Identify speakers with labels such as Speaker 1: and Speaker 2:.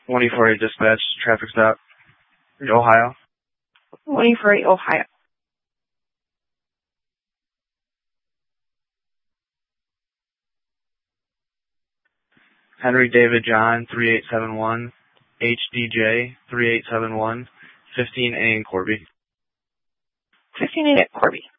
Speaker 1: 148 dispatch, traffic stop, Ohio.
Speaker 2: 148 Ohio.
Speaker 1: Henry David John, 3871, HDJ, 3871, 15A in Corby.
Speaker 2: 15A at Corby.